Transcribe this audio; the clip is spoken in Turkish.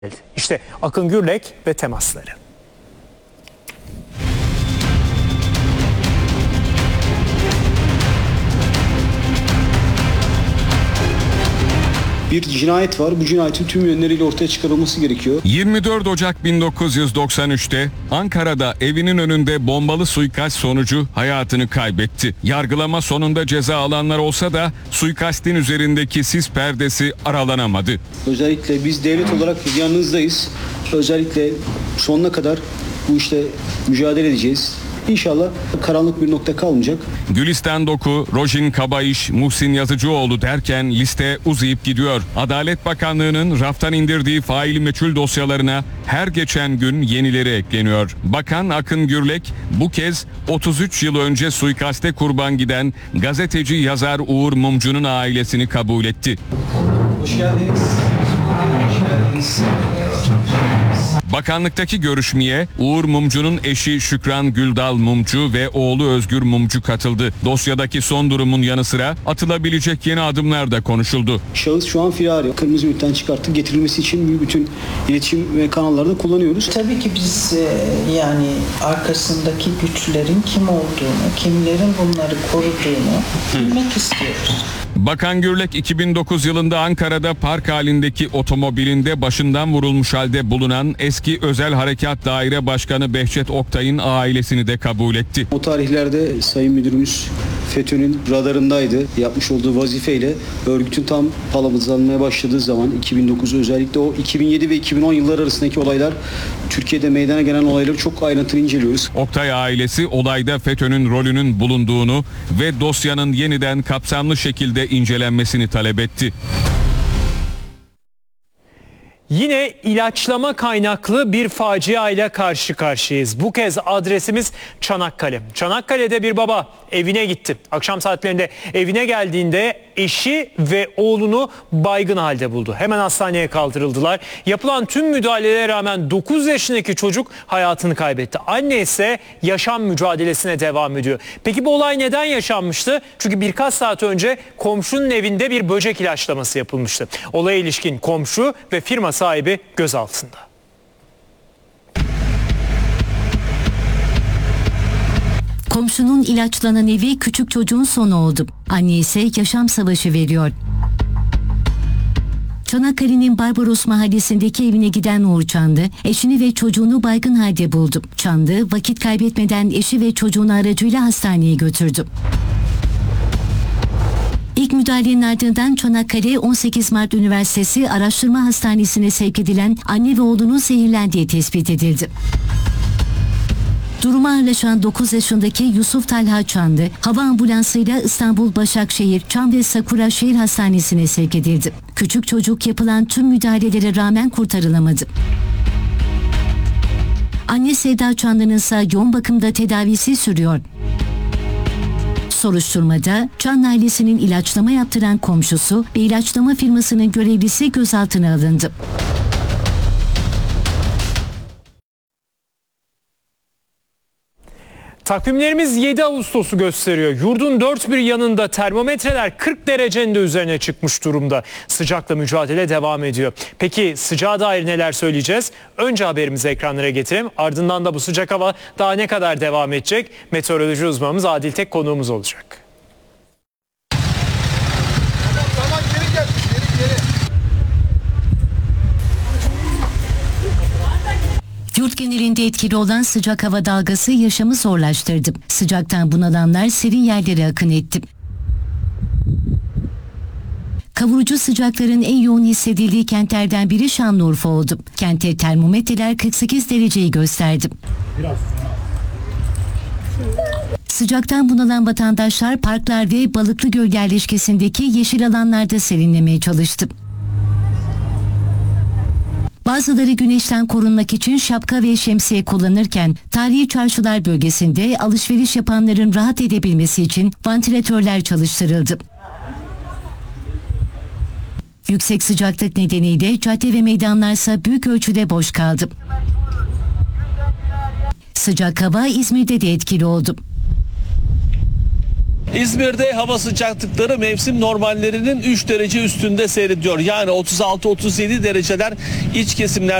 İşte Akın Gürlek ve temasları. Bir cinayet var. Bu cinayetin tüm yönleriyle ortaya çıkarılması gerekiyor. 24 Ocak 1993'te Ankara'da evinin önünde bombalı suikast sonucu hayatını kaybetti. Yargılama sonunda ceza alanlar olsa da suikastin üzerindeki sis perdesi aralanamadı. Özellikle biz devlet olarak yanınızdayız. Özellikle sonuna kadar bu işte mücadele edeceğiz. İnşallah karanlık bir nokta kalmayacak. Gülistan Doku, Rojin Kabayış, Muhsin Yazıcıoğlu derken liste uzayıp gidiyor. Adalet Bakanlığı'nın raftan indirdiği faili meçhul dosyalarına her geçen gün yenileri ekleniyor. Bakan Akın Gürlek bu kez 33 yıl önce suikaste kurban giden gazeteci yazar Uğur Mumcu'nun ailesini kabul etti. Hoş geldiniz. Hoş geldiniz. Bakanlıktaki görüşmeye Uğur Mumcu'nun eşi Şükran Güldal Mumcu ve oğlu Özgür Mumcu katıldı. Dosyadaki son durumun yanı sıra atılabilecek yeni adımlar da konuşuldu. Şahıs şu an firari. Kırmızı ünitten çıkarttık. Getirilmesi için bütün iletişim ve kanallarda kullanıyoruz. Tabii ki biz yani arkasındaki güçlerin kim olduğunu, kimlerin bunları koruduğunu bilmek istiyoruz. Bakan Gürlek 2009 yılında Ankara'da park halindeki otomobilinde başından vurulmuş halde bulunan eski Özel Harekat Daire Başkanı Behçet Oktay'ın ailesini de kabul etti. O tarihlerde Sayın Müdürümüz FETÖ'nün radarındaydı. Yapmış olduğu vazifeyle örgütün tam palamızlanmaya başladığı zaman 2009 özellikle o 2007 ve 2010 yılları arasındaki olaylar, Türkiye'de meydana gelen olayları çok ayrıntılı inceliyoruz. Oktay ailesi olayda FETÖ'nün rolünün bulunduğunu ve dosyanın yeniden kapsamlı şekilde incelenmesini talep etti. Yine ilaçlama kaynaklı bir facia ile karşı karşıyayız. Bu kez adresimiz Çanakkale. Çanakkale'de bir baba evine gitti. Akşam saatlerinde evine geldiğinde eşi ve oğlunu baygın halde buldu. Hemen hastaneye kaldırıldılar. Yapılan tüm müdahalelere rağmen 9 yaşındaki çocuk hayatını kaybetti. Anne ise yaşam mücadelesine devam ediyor. Peki bu olay neden yaşanmıştı? Çünkü birkaç saat önce komşunun evinde bir böcek ilaçlaması yapılmıştı. Olaya ilişkin komşu ve firma sahibi gözaltında. Komşunun ilaçlanan evi küçük çocuğun sonu oldu. Anne ise yaşam savaşı veriyor. Çanakkale'nin Barbaros mahallesindeki evine giden Uğur Çandı, eşini ve çocuğunu baygın halde buldu. Çandı vakit kaybetmeden eşi ve çocuğunu aracıyla hastaneye götürdü. İlk müdahalenin ardından Çanakkale 18 Mart Üniversitesi Araştırma Hastanesi'ne sevk edilen anne ve oğlunun zehirlendiği tespit edildi. Duruma ağırlaşan 9 yaşındaki Yusuf Talha Çandı, hava ambulansıyla İstanbul Başakşehir Çam ve Sakura Şehir Hastanesi'ne sevk edildi. Küçük çocuk yapılan tüm müdahalelere rağmen kurtarılamadı. Anne Sevda Çandı'nın ise yoğun bakımda tedavisi sürüyor. Soruşturmada Çan ailesinin ilaçlama yaptıran komşusu ve ilaçlama firmasının görevlisi gözaltına alındı. Takvimlerimiz 7 Ağustos'u gösteriyor. Yurdun dört bir yanında termometreler 40 derecenin de üzerine çıkmış durumda. Sıcakla mücadele devam ediyor. Peki sıcağa dair neler söyleyeceğiz? Önce haberimizi ekranlara getirelim. Ardından da bu sıcak hava daha ne kadar devam edecek? Meteoroloji uzmanımız Adil Tek konuğumuz olacak. Yurt genelinde etkili olan sıcak hava dalgası yaşamı zorlaştırdı. Sıcaktan bunalanlar serin yerlere akın etti. Kavurucu sıcakların en yoğun hissedildiği kentlerden biri Şanlıurfa oldu. Kentte termometreler 48 dereceyi gösterdi. Sıcaktan bunalan vatandaşlar parklar ve Balıklıgöl yerleşkesindeki yeşil alanlarda serinlemeye çalıştı. Bazıları güneşten korunmak için şapka ve şemsiye kullanırken tarihi çarşılar bölgesinde alışveriş yapanların rahat edebilmesi için vantilatörler çalıştırıldı. Yüksek sıcaklık nedeniyle cadde ve meydanlarsa büyük ölçüde boş kaldı. Sıcak hava İzmir'de de etkili oldu. İzmir'de hava sıcaklıkları mevsim normallerinin 3 derece üstünde seyrediyor. Yani 36-37 dereceler iç kesimler